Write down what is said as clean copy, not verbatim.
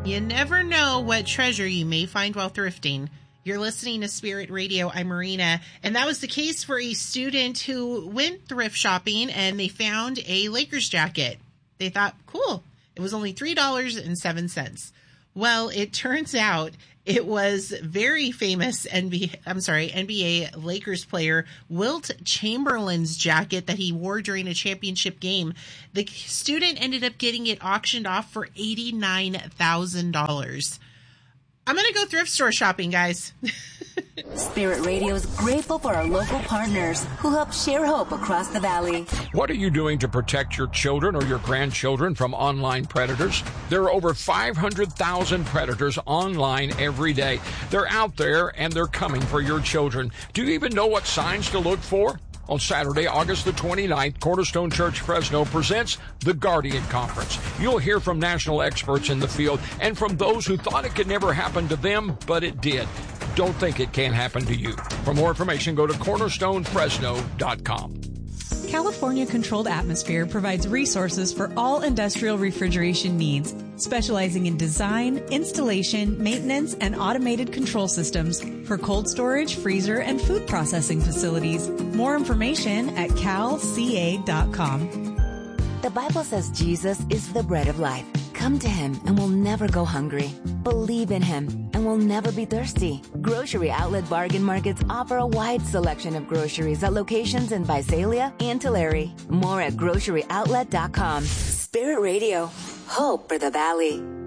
You never know what treasure you may find while thrifting. You're listening to Spirit Radio. I'm Marina. And that was the case for a student who went thrift shopping and they found a Lakers jacket. They thought, cool. It was only $3.07. Well, it turns out it was very famous NBA Lakers player Wilt Chamberlain's jacket that he wore during a championship game. The student ended up getting it auctioned off for $89,000. I'm going to go thrift store shopping, guys. Spirit Radio is grateful for our local partners who help share hope across the valley. What are you doing to protect your children or your grandchildren from online predators? There are over 500,000 predators online every day. They're out there and they're coming for your children. Do you even know what signs to look for? On Saturday, August the 29th, Cornerstone Church Fresno presents the Guardian Conference. You'll hear from national experts in the field and from those who thought it could never happen to them, but it did. Don't think it can't happen to you. For more information, go to cornerstonefresno.com. California Controlled Atmosphere provides resources for all industrial refrigeration needs, specializing in design, installation, maintenance, and automated control systems for cold storage, freezer, and food processing facilities. More information at calca.com. The Bible says Jesus is the bread of life. Come to him and we'll never go hungry. Believe in him and we'll never be thirsty. Grocery Outlet Bargain Markets offer a wide selection of groceries at locations in Visalia and Tulare. More at groceryoutlet.com. Spirit Radio. Hope for the Valley.